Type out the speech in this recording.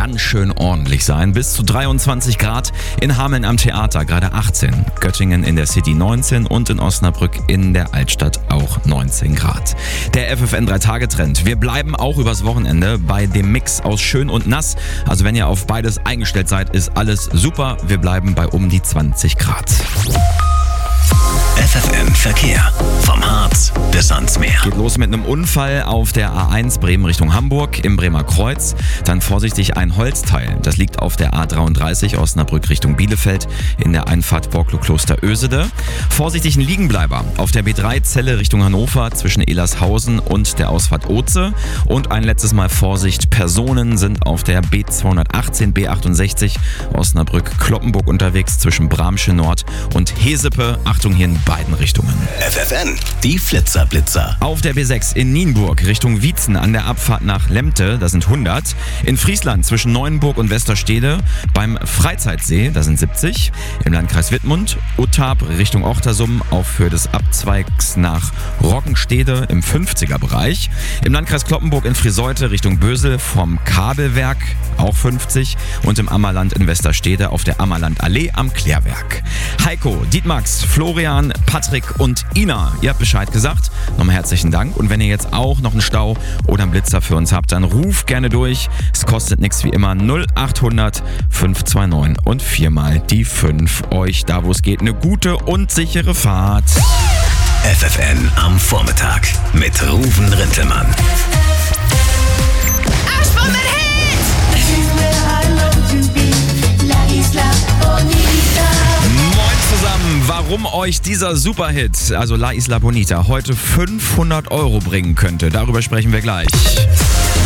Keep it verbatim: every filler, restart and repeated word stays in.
ganz schön ordentlich sein. Bis zu dreiundzwanzig Grad, in Hameln am Theater gerade achtzehn, Göttingen in der City neunzehn und in Osnabrück in der Altstadt auch neunzehn Grad. Der F F N drei Tage Trend. Wir bleiben auch übers Wochenende bei dem Mix aus schön und nass. Also wenn ihr auf beides eingestellt seid, ist alles super. Wir bleiben bei um die zwanzig Grad. F F N Verkehr. Vom Harz bis ans Meer. Geht los mit einem Unfall auf der A eins Bremen Richtung Hamburg im Bremer Kreuz. Dann vorsichtig ein Holzteil. Das liegt auf der A dreiunddreißig Osnabrück Richtung Bielefeld in der Einfahrt Borklo-Kloster Ösede. Vorsichtig ein Liegenbleiber auf der B drei Celle Richtung Hannover zwischen Elershausen und der Ausfahrt Oze. Und ein letztes Mal Vorsicht, Personen sind auf der B zweihundertachtzehn B achtundsechzig Osnabrück-Kloppenburg unterwegs zwischen Bramsche Nord und Hesepe. Achtung hier in beiden Richtungen. F F N, die Flitzer-Blitzer. Auf der B sechs in Nienburg Richtung Wietzen an der Abfahrt nach Lemte, das sind hundert. In Friesland zwischen Neuenburg und Westerstede beim Freizeitsee, das sind siebzig. Im Landkreis Wittmund, Uttarp Richtung Ochtersum auf Höhe des Abzweigs nach Roggenstede im fünfziger Bereich. Im Landkreis Cloppenburg in Friseute Richtung Bösel vom Kabelwerk auch fünfzig. Und im Ammerland in Westerstede auf der Ammerlandallee am Klärwerk. Heiko, Dietmax, Florian, Patrick und Ina, ihr habt Bescheid gesagt. Nochmal herzlichen Dank. Und wenn ihr jetzt auch noch einen Stau oder einen Blitzer für uns habt, dann ruft gerne durch. Es kostet nichts wie immer null achthundert fünf zwei neun und viermal die fünf. Euch da, wo es geht, eine gute und sichere Fahrt. F F N am Vormittag mit Ruven Rintelmann. Warum euch dieser Superhit, also La Isla Bonita, heute fünfhundert Euro bringen könnte, darüber sprechen wir gleich.